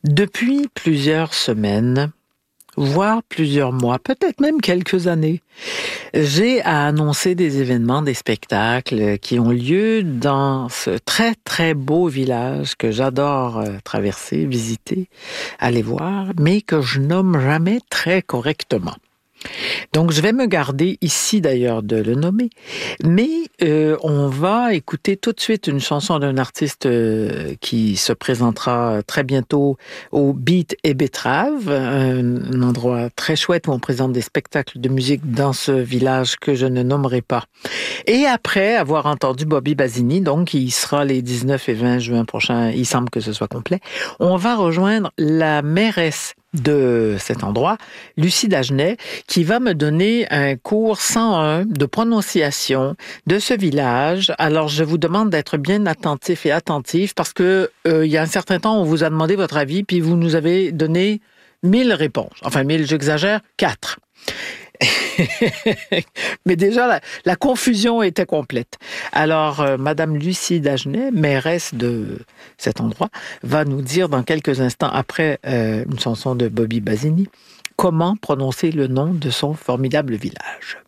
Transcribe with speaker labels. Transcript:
Speaker 1: Depuis plusieurs semaines, voire plusieurs mois, peut-être même quelques années, j'ai à annoncer des événements, des spectacles qui ont lieu dans ce très, très beau village que j'adore traverser, visiter, aller voir, mais que je nomme jamais très correctement. Donc, je vais me garder ici d'ailleurs de le nommer, mais on va écouter tout de suite une chanson d'un artiste qui se présentera très bientôt au Beat et Betrave, un endroit très chouette où on présente des spectacles de musique dans ce village que je ne nommerai pas. Et après avoir entendu Bobby Basini, donc il sera les 19 et 20 juin prochains, il semble que ce soit complet, on va rejoindre la mairesse de cet endroit, Lucie Dagenet, qui va me donner un cours 101 de prononciation de ce village. Alors, je vous demande d'être bien attentif et attentif parce que il y a un certain temps, on vous a demandé votre avis, puis vous nous avez donné 1000 réponses. Enfin, 1000, j'exagère, 4. Mais déjà, la confusion était complète. Alors, Madame Lucie Dagenet, mairesse de cet endroit, va nous dire dans quelques instants, après une chanson de Bobby Basini, comment prononcer le nom de son formidable village.